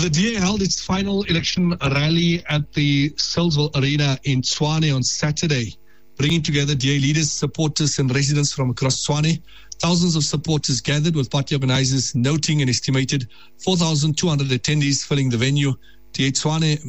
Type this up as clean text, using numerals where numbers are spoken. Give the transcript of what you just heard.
The DA held its final election rally at the Silsville Arena in Tshwane on Saturday, bringing together DA leaders, supporters and residents from across Tshwane. Thousands of supporters gathered, with party organizers noting an estimated 4,200 attendees filling the venue. DA Tshwane